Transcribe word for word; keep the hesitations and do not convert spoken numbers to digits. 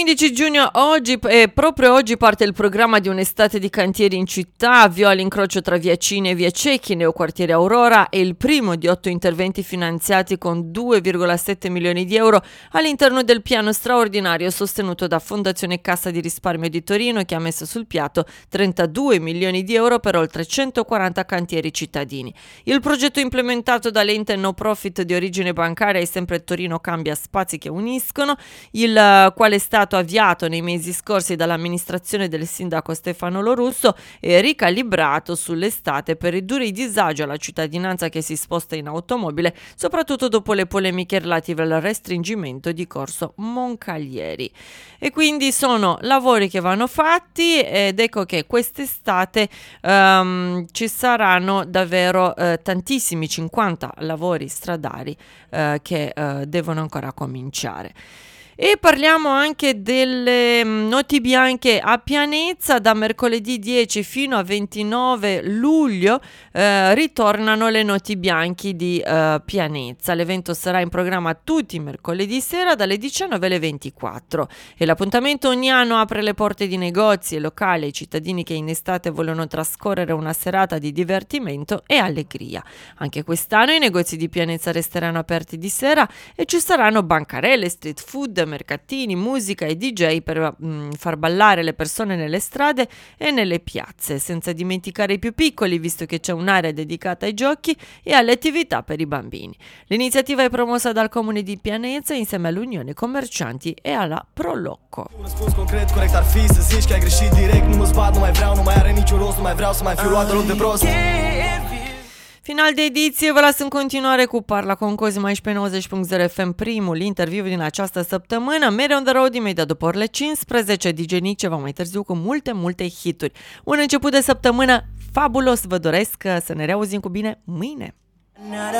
quindici giugno, oggi, eh, proprio oggi parte il programma di un'estate di cantieri in città. Avvio l'incrocio tra via Cine e via Cecchi, neoquartiere Aurora, è il primo di otto interventi finanziati con due virgola sette milioni di euro all'interno del piano straordinario sostenuto da Fondazione Cassa di Risparmio di Torino, che ha messo sul piatto trentadue milioni di euro per oltre centoquaranta cantieri cittadini. Il progetto implementato dall'ente no profit di origine bancaria è sempre Torino Cambia Spazi che Uniscono, il quale è stato avviato nei mesi scorsi dall'amministrazione del sindaco Stefano Lorusso e ricalibrato sull'estate per ridurre i disagi alla cittadinanza che si sposta in automobile, soprattutto dopo le polemiche relative al restringimento di Corso Moncaglieri. E quindi sono lavori che vanno fatti, ed ecco che quest'estate um, ci saranno davvero uh, tantissimi, cinquanta lavori stradali uh, che uh, devono ancora cominciare. E parliamo anche delle noti bianche a Pianezza. Da mercoledì dieci fino a ventinove luglio eh, ritornano le noti bianche di eh, Pianezza. L'evento sarà in programma tutti i mercoledì sera dalle diciannove alle ventiquattro e l'appuntamento ogni anno apre le porte di negozi e locali ai cittadini che in estate vogliono trascorrere una serata di divertimento e allegria. Anche quest'anno i negozi di Pianezza resteranno aperti di sera e ci saranno bancarelle, street food, mercatini, musica e D J per mh, far ballare le persone nelle strade e nelle piazze, senza dimenticare i più piccoli, visto che c'è un'area dedicata ai giochi e alle attività per i bambini. L'iniziativa è promossa dal Comune di Pianezza insieme all'Unione Commercianti e alla Prolocco. Un răspuns concret, corect ar fi să zici că ai greșit direct. Nu mă zbat, nu mai vreau, nu mai are niciun rost, nu mai vreau să mai fiu luat deloc de prost. Final de ediție, vă las în continuare cu Parla con Cosima aici pe nouăzeci punct zero F M, primul interviu din această săptămână. Mere on the road, imediat după orele cincisprezece, D J Nick ceva mai târziu cu multe, multe hituri. Un început de săptămână fabulos, vă doresc să ne reauzim cu bine mâine.